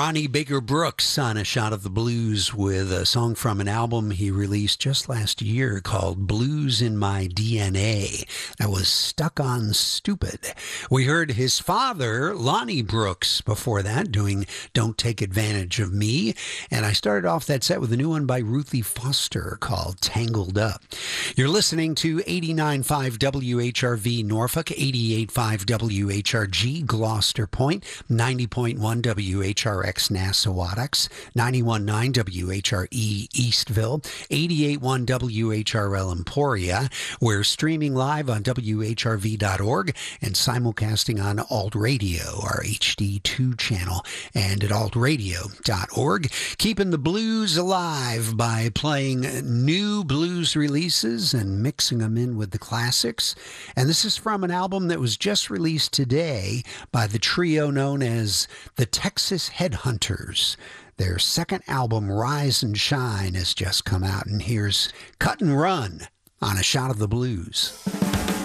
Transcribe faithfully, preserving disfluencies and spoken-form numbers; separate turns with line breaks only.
Ronnie Baker Brooks on A Shot of the Blues with a song from an album he released just last year called Blues in My D N A. That was Stuck on Stupid. We heard his father, Lonnie Brooks, before that, doing Don't Take Advantage of Me. And I started off that set with a new one by Ruthie Foster called Tangled Up. You're listening to eighty-nine point five W H R V Norfolk, eighty-eight point five W H R G Gloucester Point, ninety point one W H R X Nassawadox, ninety-one point nine W H R E Eastville, eighty-eight point one W H R L Emporia. We're streaming live on W H R V dot org and simulcasting on Alt Radio, our H D two channel, and at alt radio dot org. Keeping the blues alive by playing new blues releases and mixing them in with the classics. And this is from an album that was just released today by the trio known as the Texas Headhunters. Their second album, Rise and Shine, has just come out, and here's Cut and Run on A Shot of the Blues.